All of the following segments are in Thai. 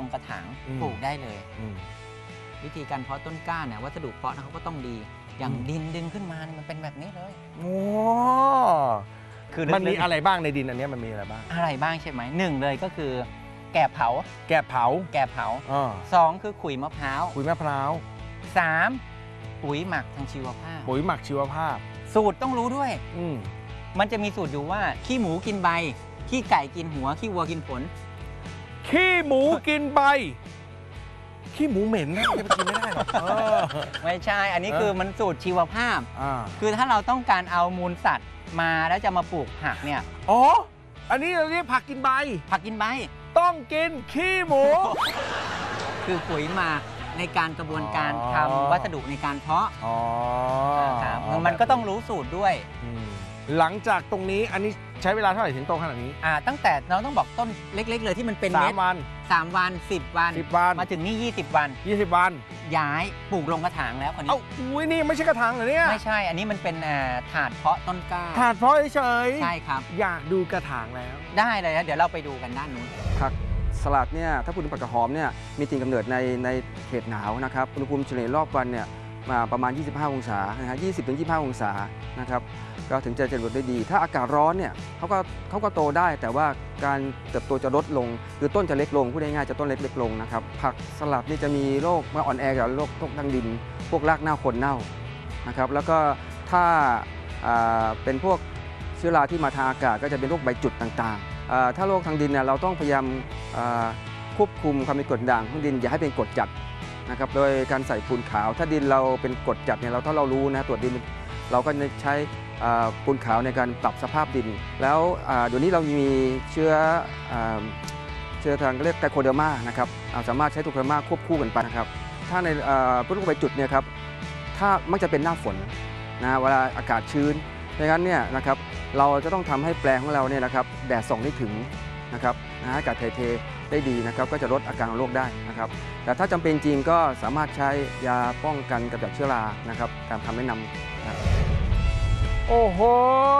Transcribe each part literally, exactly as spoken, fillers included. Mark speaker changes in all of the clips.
Speaker 1: กระถางปลูกได้เลยวิธีการเพาะต้นกล้าเนี่ยวัสดุเพาะเขาก็ต้องดีอย่างดินดึงขึ้นมามันเป็นแบบนี้เลย
Speaker 2: โอ้คือมันมีอะไรบ้างในดินอันนี้มันมีอะไรบ้าง
Speaker 1: อะไรบ้างใช่ไหมหนึ่งเลยก็คือแกะเผา
Speaker 2: แกะเผา
Speaker 1: แกะเผาสองคือขุยมะพร้าว
Speaker 2: ขุยมะพร้าว
Speaker 1: สามปุ๋ยหมักทางชีวภาพ
Speaker 2: ปุ๋ยหมักชีวภาพ
Speaker 1: สูตรต้องรู้ด้วยอืมมันจะมีสูตรอยู่ว่าขี้หมูกินใบขี้ไก่กินหัวขี้วัวกินผล
Speaker 2: ขี้หมูกินใบขี้หมูเหม็นนะจะไปกินไม่ได้หรอก
Speaker 1: ไม่ใช่อันนี้คือมันสูตรชีวภาพคือถ้าเราต้องการเอามูลสัตว์มาแล้วจะมาปลูกผักเนี่ย
Speaker 2: อ๋ออันนี้เราเรียกผักกินใบ
Speaker 1: ผักกินใบ
Speaker 2: ต้องกินขี้หมู
Speaker 1: คือปุ๋ยหมักในการกระบวนการทำวัสดุในการเพาะอ๋อครับมันก็ต้องรู้สูตรด้วย
Speaker 2: หลังจากตรงนี้อันนี้ใช้เวลาเท่าไหร่ถึงโตขนาดนี้
Speaker 1: อ่าตั้งแต่เราต้องบอกต้นเล็กๆเลยที่มันเป็นเม็ด
Speaker 2: สามวัน
Speaker 1: สามวันสิบวัน
Speaker 2: สิบวัน
Speaker 1: มาถึงนี่ยี่สิบวัน
Speaker 2: ยี่สิบวัน
Speaker 1: ย้ายปลูกลงกระถางแล้วคนนี้
Speaker 2: เอ้าอุ้ยนี่ไม่ใช่กระถางเหรอเนี่ย
Speaker 1: ไม่ใช่อันนี้มันเป็นถาดเพาะต้นกล้า
Speaker 2: ถาดเพาะเฉย
Speaker 1: ใช่ครับ
Speaker 2: อยากดูกระถางแล้ว
Speaker 1: ได้เลยนะเดี๋ยวเราไปดูกันด้านนู้น
Speaker 3: ผักสลัดเนี่ยถ้าพูดถึงผักกระหอมเนี่ยมีถิ่นกำเนิดในในเขตหนาวนะครับอุณหภูมิเฉลี่ยรอบวันเนี่ยมาประมาณยี่สิบห้าองศานะฮะยี่สิบถึงยี่สิบห้าองศานะครับก็ถึงจะเจริญได้ดีถ้าอากาศร้อนเนี่ยเขาก็เขาก็โตได้แต่ว่าการเติบโตจะลดลงหรือต้นจะเล็กลงพูดง่ายๆจะต้นเล็กเล็กลงนะครับผักสลัดนี่จะมีโรคเมื่ออ่อนแอกับโรคพวกทางดินพวกรากเน่าคนเน่านะครับแล้วก็ถ้าเป็นพวกเชื้อราที่มาทางอากาศก็จะเป็นโรคใบจุดต่างๆถ้าโรคทางดินเนี่ยเราต้องพยายามควบคุมความเป็นกรดด่างของดินอย่าให้เป็นกรดจัดนะครับโดยการใส่ปูนขาวถ้าดินเราเป็นกรดจัดเนี่ยเราถ้าเรารู้นะตรวจดินเราก็จะใช้ปูนขาวในการปรับสภาพดินแล้วเดี๋ยวนี้เรามีเชื้อเชื้อทางเรียกไกโคเดอร์มานะครับสามารถใช้ไกโคเดอร์มาควบคู่กันไปนะครับถ้าในพืชโรคใบจุดเนี่ยครับถ้ามักจะเป็นหน้าฝนนะเวลาอากาศชื้นดังนั้นเนี่ยนะครับเราจะต้องทำให้แปลงของเราเนี่ยนะครับแดดส่องได้ถึงนะครับนะอากาศถ่ายเทได้ดีนะครับก็จะลดอาการของโรคได้นะครับแต่ถ้าจำเป็นจริงก็สามารถใช้ยาป้องกันกำจัดเชื้อรานะครับตามคำแนะนำนะ
Speaker 2: โอ้โห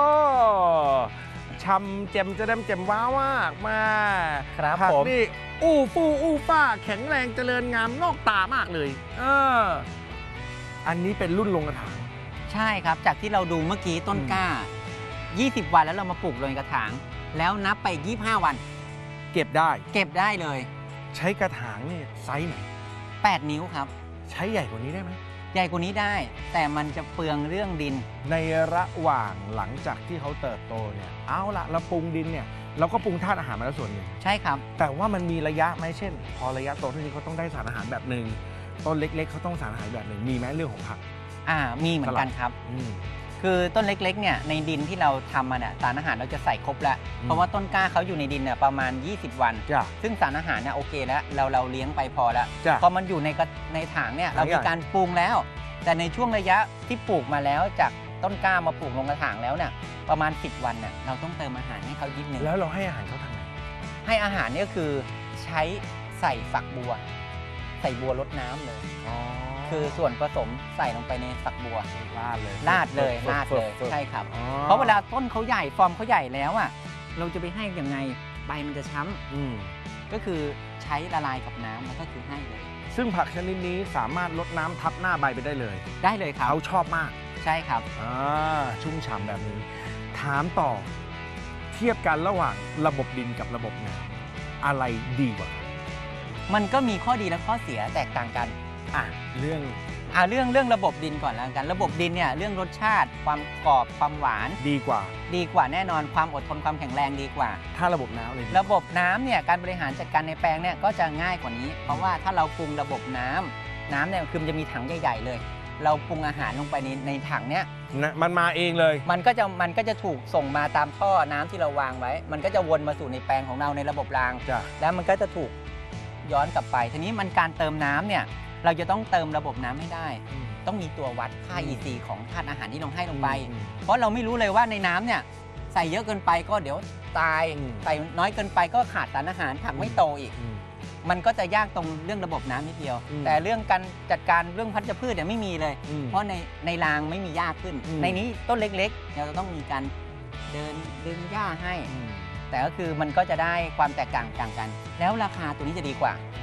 Speaker 2: ชำเจ็มจะเด็มเจ็มว้าวมากมา
Speaker 1: ครับ
Speaker 2: ผัก
Speaker 1: ผม
Speaker 2: นี่อู้ฟู่อู้ฟ้าแข็งแรงเจริญงามงอกตามากเลยเอออันนี้เป็นรุ่นลงกระถาง
Speaker 1: ใช่ครับจากที่เราดูเมื่อกี้ต้นกล้ายี่สิบวันแล้วเรามาปลูกลงกระถางแล้วนับไปยี่สิบห้าวัน
Speaker 2: เก็บได้
Speaker 1: เก็บได้เลย
Speaker 2: ใช้กระถางนี่ไซส์ไหน
Speaker 1: แปดนิ้วครับ
Speaker 2: ใช้ใหญ่กว่านี้ได้ไหม
Speaker 1: ใหญ่กว่านี้ได้แต่มันจะเปลืองเรื่องดิน
Speaker 2: ในระหว่างหลังจากที่เขาเติบโตเนี่ยเอาละเราปรุงดินเนี่ยเราก็ปรุงธาตุอาหารมาแล้วส่วนหนึ่ง
Speaker 1: ใช่ครับ
Speaker 2: แต่ว่ามันมีระยะไหมเช่นพอระยะโตเท่านี้เขาต้องได้สารอาหารแบบหนึ่งต้นเล็กๆเขาต้องสารอาหารแบบหนึ่งมีไหมเรื่องของผัก
Speaker 1: อ่ามีเหมือนกันครับคือต้นเล็กๆเนี่ยในดินที่เราทำมาเนี่ยสารอาหารเราจะใส่ครบแล้วเพราะว่าต้นกล้าเขาอยู่ในดินเนี่ยประมาณยี่สิบวันซึ่งสารอาหารเนี่ยโอเคแล้วเราเราเลี้ยงไปพอแล้วพอมันอยู่ในในถังเนี่ยเรามีการปรุงแล้วแต่ในช่วงระยะที่ปลูกมาแล้วจากต้นกล้ามาปลูกลงกระถางแล้วเนี่ยประมาณสิบวันเนี่ยเราต้องเติมอาหารให้เขานิดนึง
Speaker 2: แล้วเราให้อาหารเขาทำไง
Speaker 1: ให้อาหารเนี่ยคือใช้ใส่ฝักบัวใส่บัวรดน้ำเลยคือส่วนผสมใส่ลงไปในฝักบัว
Speaker 2: ราดเลย
Speaker 1: ราดเลยราดเลยใช่ครับเพราะเวลาต้นเขาใหญ่ฟอร์มเขาใหญ่แล้วอ่ะเราจะไปให้ยังไงใบมันจะช้ำก็คือใช้ละลายกับน้ำแล้วก็คือให้เลย
Speaker 2: ซึ่งผักชนิดนี้สามารถลดน้ำทับหน้าใบไปได้เลย
Speaker 1: ได้เลยครับ
Speaker 2: เขาชอบมาก
Speaker 1: ใช่ครับ
Speaker 2: อ่าชุ่มฉ่ำแบบนี้ถามต่อเทียบกันระหว่างระบบดินกับระบบน้ำอะไรดีกว่า
Speaker 1: มันก็มีข้อดีและข้อเสียแตกต่างกัน
Speaker 2: อ่ะเรื่อง
Speaker 1: อ่ะเรื่องเรื่องระบบดินก่อนแล้วกันระบบดินเนี่ยเรื่องรสชาติความกรอบความหวาน
Speaker 2: ดีกว่า
Speaker 1: ดีกว่าแน่นอนความอดทนความแข็งแรงดีกว่า
Speaker 2: ถ้าระบบน้ำเลย
Speaker 1: ระบบน้ำเนี่ยการบริหารจัดการในแปลงเนี่ยก็จะง่ายกว่านี้เพราะว่าถ้าเราปรุงระบบน้ำน้ำเนี่ยคือมันจะมีถังใหญ่ๆเลยเราปรุงอาหารลงไปในในถังเนี้ย
Speaker 2: มันมาเองเลย
Speaker 1: มันก็จะมันก็จะถูกส่งมาตามท่อน้ำที่เราวางไว้มันก็จะวนมาสู่ในแปลงของเราในระบบรางแล้วมันก็จะถูกย้อนกลับไปทีนี้มันการเติมน้ำเนี่ยเราจะต้องเติมระบบน้ำให้ได้ต้องมีตัววัดค่า อี ซี ของธาตุอาหารที่ลงให้ลงไปเพราะเราไม่รู้เลยว่าในน้ำเนี่ยใส่เยอะเกินไปก็เดี๋ยวตายใส่น้อยเกินไปก็ขาดสารอาหารผักไม่โตอีกมันก็จะยากตรงเรื่องระบบน้ำนิดเดียวแต่เรื่องการจัดการเรื่องพันธุ์พืชเนี่ยไม่มีเลยเพราะในในรางไม่มีหญ้าขึ้นในนี้ต้นเล็กๆเราจะต้องมีการเดินดึงหญ้าให้แต่ก็คือมันก็จะได้ความแตกต่างกันแล้วราคาตัวนี้จะดีกว่า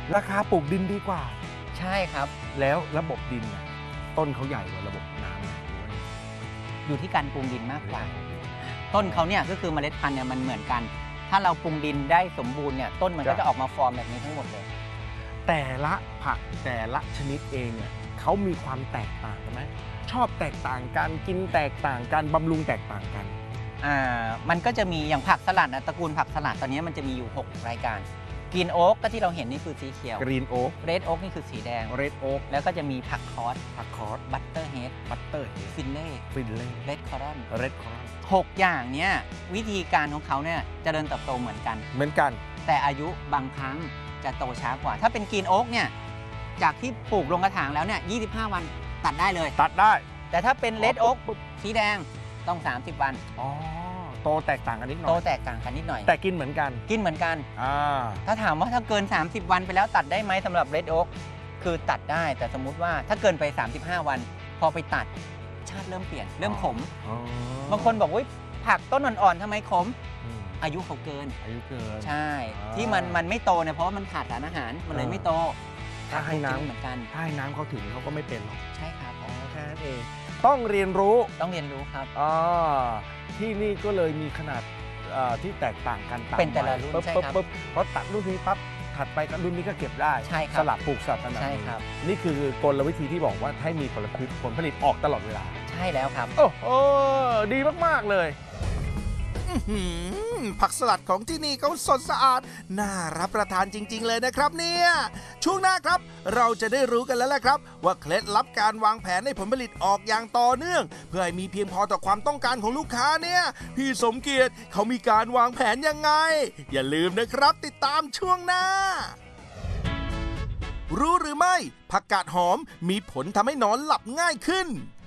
Speaker 2: ราคาปลูกดินดีกว่า
Speaker 1: ใช่ครับ
Speaker 2: แล้วระบบดินน่ะต้นเขาใหญ่กว่าระบบน้ำเนี่ยหรือว่า
Speaker 1: อยู่ที่การปรุงดินมากกว่า ต้นเขาเนี่ยก็คือเมล็ดพันธุ์เนี่ยมันเหมือนกัน ถ้าเราปรุงดินได้สมบูรณ์เนี่ยต้นมันก็จะออกมาฟอร์มแบบนี้ทั้งหมดเลย
Speaker 2: แต่ละผักแต่ละชนิดเองเนี่ยเขามีความแตกต่างกันไหมชอบแตกต่างกันกินแตกต่างกันบำรุงแตกต่างกัน
Speaker 1: อ่ามันก็จะมีอย่างผักสลัดนะตระกูลผักสลัดตอนนี้มันจะมีอยู่ หก รายการกรีนโอ๊กก็ที่เราเห็นนี่คือสีเขียว
Speaker 2: กรีนโอ๊ก
Speaker 1: เรดโอ๊กนี่คือสีแดง
Speaker 2: เรดโอ๊ก
Speaker 1: แล้วก็จะมีผักคอส
Speaker 2: ผักคอส
Speaker 1: บัตเตอร์เฮด
Speaker 2: บัตเตอร์เฮด
Speaker 1: ฟินเล่
Speaker 2: ฟินเล่
Speaker 1: เรดคอรอน
Speaker 2: เรดคอร์
Speaker 1: หกอย่างเนี้ยวิธีการของเขาเนี่ยเจริญเติบโตเหมือนกัน
Speaker 2: เหมือนกัน
Speaker 1: แต่อายุบางครั้งจะโตช้ากว่า ถ้าเป็นกรีนโอ๊กเนี่ยจากที่ปลูกลงกระถางแล้วเนี่ยยี่สิบห้า วันตัดได้เลย
Speaker 2: ตัดได้
Speaker 1: แต่ถ้าเป็นเลดโอ๊ก
Speaker 2: ปุ๊บ
Speaker 1: สีแดงต้อง สามสิบ วัน
Speaker 2: อ๋อโตแตกต่างกันนิดหน่
Speaker 1: โต
Speaker 2: อย
Speaker 1: แตกต่างกันนิดหน่อย
Speaker 2: แต่กินเหมือนกัน
Speaker 1: กินเหมือนกัน
Speaker 2: อ่า
Speaker 1: ถ้าถามว่าถ้าเกิน สามสิบ วันไปแล้วตัดได้ไหมสำหรับเลดโอ๊กคือตัดได้แต่สมมุติว่าถ้าเกินไป สามสิบห้า วัน พอไปตัดชาติเริ่มเปลี่ยนเริ่มขม
Speaker 2: อ๋อบ
Speaker 1: างคนบอกว่าผักต้นอ่อนๆทำไมขม
Speaker 2: อืม
Speaker 1: อายุเขาเกิน
Speaker 2: อายุเกิน
Speaker 1: ใช่
Speaker 2: อ่า
Speaker 1: ที่มันมันไม่โตเนี่ยเพราะว่ามันขาดสารอาหารมันเลยไม่โต
Speaker 2: ถ้าให้น้ำ
Speaker 1: ผักเหมือนกัน
Speaker 2: ถ้าให้น้ำเขาถึงเขาก็ไม่เป็นหรอก
Speaker 1: ใช่ครับ
Speaker 2: อ๋อแค่นั้นเอง ต้องเรียนรู้
Speaker 1: ต้องเรียนรู้ครับ
Speaker 2: อ่าที่นี่ก็เลยมีขนาดเอ่อที่แตกต่างกันตาม
Speaker 1: เป็นแต่ละรุ่น
Speaker 2: วัย
Speaker 1: ใช่
Speaker 2: ปุ๊บ
Speaker 1: ครับ
Speaker 2: ปุ๊บพอตัดรุ่นนี้ปั๊บถัดไปก็รุ่นนี้ก็เก็บได้
Speaker 1: ใช่ครับ
Speaker 2: สลับปลูกสลับกันแบบ
Speaker 1: ใช่
Speaker 2: นี้
Speaker 1: ครับ
Speaker 2: นี่คือกลวิธีที่บอกว่าให้มีผลผลิตผลผลิตออกตลอดเวลา
Speaker 1: ใช่แล้วครับ
Speaker 2: โอ้โหดีมากๆเลย
Speaker 4: อื้อหือผักสลัดของที่นี่เขาสดสะอาด น่ารับประทานจริง ๆ เลยนะครับเนี่ย ช่วงหน้าครับ เราจะได้รู้กันแล้วแหละครับ ว่าเคล็ดลับการวางแผนให้ผลผลิตออกอย่างต่อเนื่อง เพื่อให้มีเพียงพอต่อความต้องการของลูกค้าเนี่ย พี่สมเกียรติเขามีการวางแผนยังไง อย่าลืมนะครับติดตามช่วงหน้า รู้หรือไม่ผักกาดหอมมีผลทำให้นอนหลับง่ายขึ้น